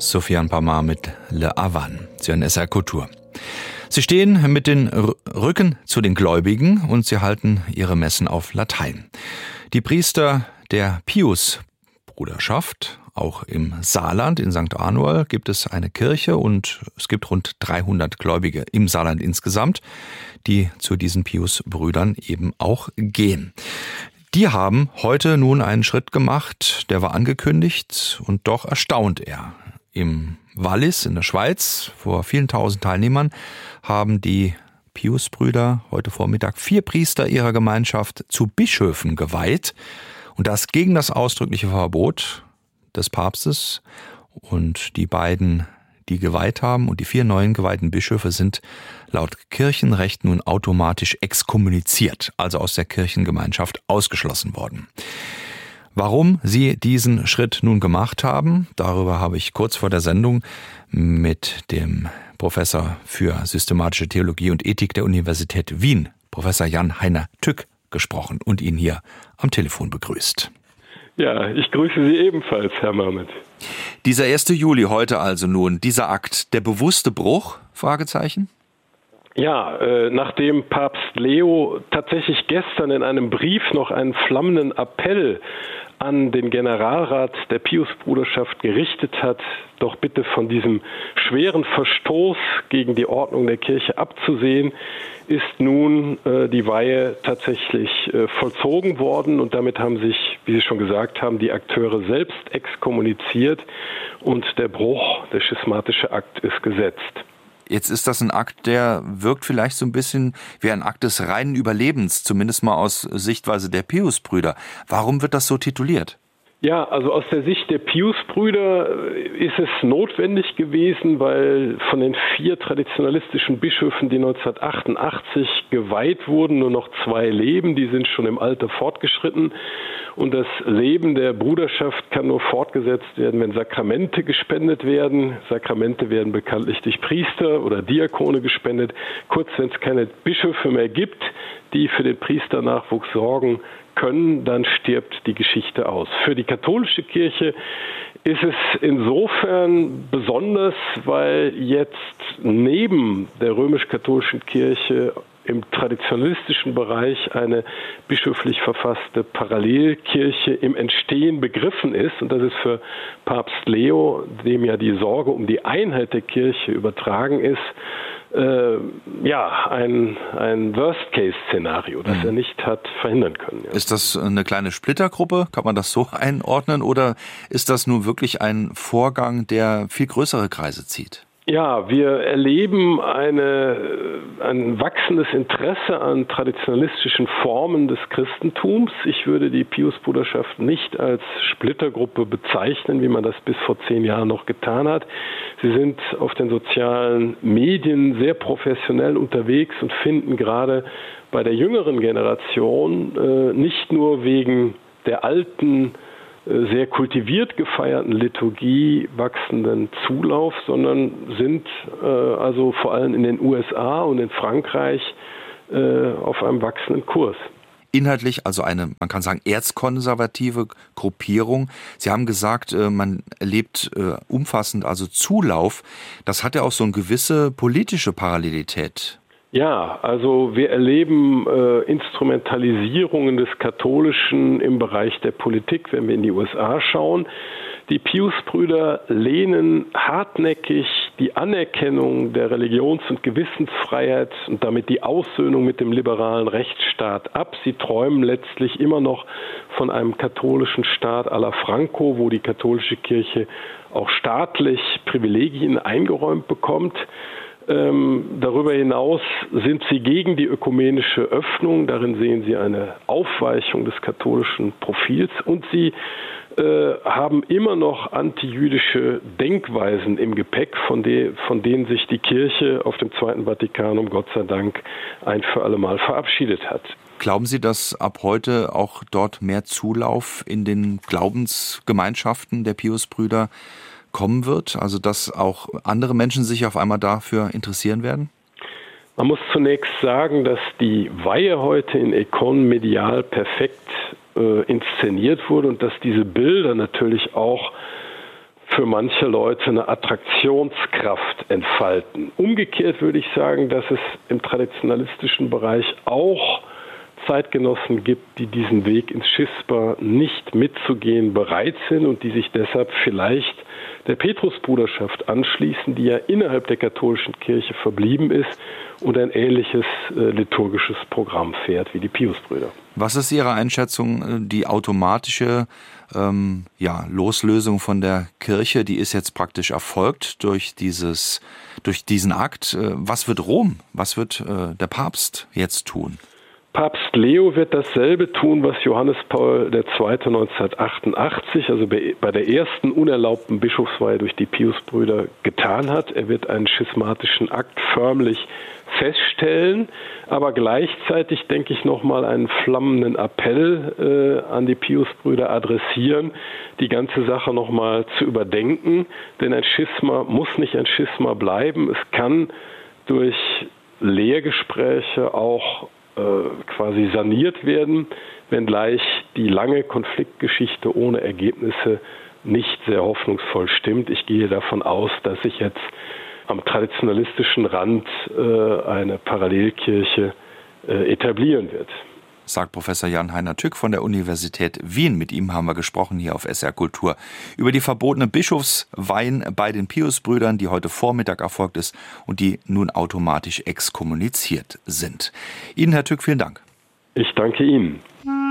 Sofiane Pamar mit Le Havane. Sie hören SR Kultur. Sie stehen mit den Rücken zu den Gläubigen und sie halten ihre Messen auf Latein. Die Priester der Pius-Bruderschaft, auch im Saarland, in St. Anual, gibt es eine Kirche und es gibt rund 300 Gläubige im Saarland insgesamt, die zu diesen Pius-Brüdern eben auch gehen. Die haben heute nun einen Schritt gemacht, der war angekündigt und doch erstaunt er. Im Wallis in der Schweiz, vor vielen tausend Teilnehmern, haben die Pius-Brüder heute Vormittag 4 Priester ihrer Gemeinschaft zu Bischöfen geweiht. Und das gegen das ausdrückliche Verbot des Papstes. Und die beiden, die geweiht haben, und die 4 neuen geweihten Bischöfe sind laut Kirchenrecht nun automatisch exkommuniziert, also aus der Kirchengemeinschaft ausgeschlossen worden. Warum sie diesen Schritt nun gemacht haben, darüber habe ich kurz vor der Sendung mit dem Professor für systematische Theologie und Ethik der Universität Wien, Professor Jan-Heiner Tück, gesprochen und ihn hier am Telefon begrüßt. Ja, ich grüße Sie ebenfalls, Herr Mamet. Dieser 1. Juli heute also nun, dieser Akt, der bewusste Bruch? Fragezeichen? Ja, nachdem Papst Leo tatsächlich gestern in einem Brief noch einen flammenden Appell an den Generalrat der Pius-Bruderschaft gerichtet hat, doch bitte von diesem schweren Verstoß gegen die Ordnung der Kirche abzusehen, ist nun die Weihe tatsächlich vollzogen worden und damit haben sich, wie Sie schon gesagt haben, die Akteure selbst exkommuniziert und der Bruch, der schismatische Akt ist gesetzt. Jetzt ist das ein Akt, der wirkt vielleicht so ein bisschen wie ein Akt des reinen Überlebens, zumindest mal aus Sichtweise der Pius-Brüder. Warum wird das so tituliert? Ja, also aus der Sicht der Pius-Brüder ist es notwendig gewesen, weil von den 4 traditionalistischen Bischöfen, die 1988 geweiht wurden, nur noch 2 leben. Die sind schon im Alter fortgeschritten. Und das Leben der Bruderschaft kann nur fortgesetzt werden, wenn Sakramente gespendet werden. Sakramente werden bekanntlich durch Priester oder Diakone gespendet. Kurz, wenn es keine Bischöfe mehr gibt, die für den Priesternachwuchs sorgen können, dann stirbt die Geschichte aus. Für die katholische Kirche ist es insofern besonders, weil jetzt neben der römisch-katholischen Kirche im traditionalistischen Bereich eine bischöflich verfasste Parallelkirche im Entstehen begriffen ist. Und das ist für Papst Leo, dem ja die Sorge um die Einheit der Kirche übertragen ist, ein Worst-Case-Szenario, das er nicht hat verhindern können. Ja. Ist das eine kleine Splittergruppe? Kann man das so einordnen? Oder ist das nun wirklich ein Vorgang, der viel größere Kreise zieht? Ja, wir erleben ein wachsendes Interesse an traditionalistischen Formen des Christentums. Ich würde die Pius-Bruderschaft nicht als Splittergruppe bezeichnen, wie man das bis vor 10 Jahren noch getan hat. Sie sind auf den sozialen Medien sehr professionell unterwegs und finden gerade bei der jüngeren Generation nicht nur wegen der alten, sehr kultiviert gefeierten Liturgie wachsenden Zulauf, sondern sind also vor allem in den USA und in Frankreich auf einem wachsenden Kurs. Inhaltlich also eine, man kann sagen, erzkonservative Gruppierung. Sie haben gesagt, man erlebt umfassend also Zulauf. Das hat ja auch so eine gewisse politische Parallelität. Ja, also wir erleben Instrumentalisierungen des Katholischen im Bereich der Politik, wenn wir in die USA schauen. Die Pius-Brüder lehnen hartnäckig die Anerkennung der Religions- und Gewissensfreiheit und damit die Aussöhnung mit dem liberalen Rechtsstaat ab. Sie träumen letztlich immer noch von einem katholischen Staat à la Franco, wo die katholische Kirche auch staatlich Privilegien eingeräumt bekommt. Darüber hinaus sind sie gegen die ökumenische Öffnung, darin sehen sie eine Aufweichung des katholischen Profils und sie haben immer noch antijüdische Denkweisen im Gepäck, von denen sich die Kirche auf dem Zweiten Vatikanum Gott sei Dank ein für alle Mal verabschiedet hat. Glauben Sie, dass ab heute auch dort mehr Zulauf in den Glaubensgemeinschaften der Pius-Brüder kommen wird? Also dass auch andere Menschen sich auf einmal dafür interessieren werden? Man muss zunächst sagen, dass die Weihe heute in Econ medial perfekt inszeniert wurde und dass diese Bilder natürlich auch für manche Leute eine Attraktionskraft entfalten. Umgekehrt würde ich sagen, dass es im traditionalistischen Bereich auch Zeitgenossen gibt, die diesen Weg ins Schisma nicht mitzugehen bereit sind und die sich deshalb vielleicht der Petrusbruderschaft anschließen, die ja innerhalb der katholischen Kirche verblieben ist und ein ähnliches liturgisches Programm fährt wie die Piusbrüder. Was ist Ihre Einschätzung? Die automatische Loslösung von der Kirche, die ist jetzt praktisch erfolgt durch diesen Akt. Was wird Rom, was wird der Papst jetzt tun? Papst Leo wird dasselbe tun, was Johannes Paul II. 1988, also bei der ersten unerlaubten Bischofsweihe durch die Piusbrüder, getan hat. Er wird einen schismatischen Akt förmlich feststellen, aber gleichzeitig, denke ich, nochmal einen flammenden Appell an die Piusbrüder adressieren, die ganze Sache nochmal zu überdenken. Denn ein Schisma muss nicht ein Schisma bleiben. Es kann durch Lehrgespräche auch quasi saniert werden, wenngleich die lange Konfliktgeschichte ohne Ergebnisse nicht sehr hoffnungsvoll stimmt. Ich gehe davon aus, dass sich jetzt am traditionalistischen Rand eine Parallelkirche etablieren wird. Sagt Professor Jan-Heiner Tück von der Universität Wien. Mit ihm haben wir gesprochen hier auf SR Kultur über die verbotene Bischofsweihen bei den Piusbrüdern, die heute Vormittag erfolgt ist und die nun automatisch exkommuniziert sind. Ihnen, Herr Tück, vielen Dank. Ich danke Ihnen.